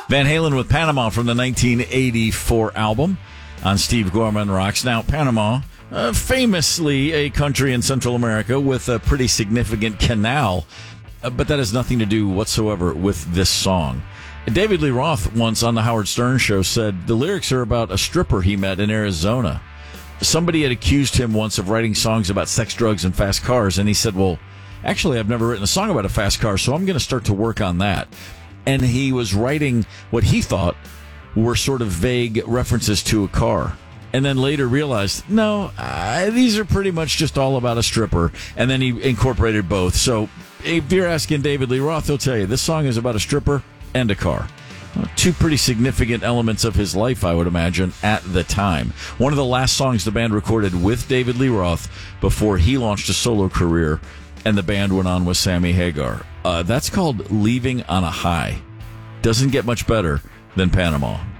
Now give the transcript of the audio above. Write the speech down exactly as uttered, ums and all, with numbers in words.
Van Halen with Panama from the nineteen eighty-four album on Steve Gorman Rocks. Now, Panama, uh, famously a country in Central America with a pretty significant canal, uh, but that has nothing to do whatsoever with this song. David Lee Roth once on the Howard Stern show said the lyrics are about a stripper he met in Arizona. Somebody had accused him once of writing songs about sex, drugs, and fast cars, and he said, well, actually, I've never written a song about a fast car, so I'm going to start to work on that. And he was writing what he thought were sort of vague references to a car. And then later realized, no, uh, these are pretty much just all about a stripper. And then he incorporated both. So if you're asking David Lee Roth, he'll tell you this song is about a stripper and a car. Well, two pretty significant elements of his life, I would imagine, at the time. One of the last songs the band recorded with David Lee Roth before he launched a solo career and the band went on with Sammy Hagar. Uh, that's called Leaving on a High. Doesn't get much better than Panama.